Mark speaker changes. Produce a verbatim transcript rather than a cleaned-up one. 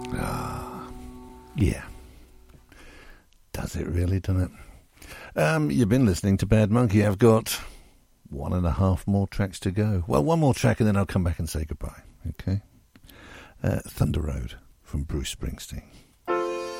Speaker 1: Ah, yeah. Does it really, doesn't it? Um, you've been listening to Bad Monkey. I've got one and a half more tracks to go. Well, one more track and then I'll come back and say goodbye. Okay? Uh, Thunder Road from Bruce Springsteen.